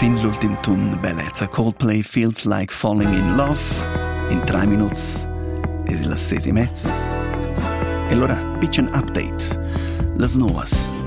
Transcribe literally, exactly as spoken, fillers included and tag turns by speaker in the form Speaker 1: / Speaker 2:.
Speaker 1: fin l'ultim tun bellezza. Coldplay Feels Like Falling in Love. In tre minuti e la sesi mezz. E allora, pitch an update. Las novas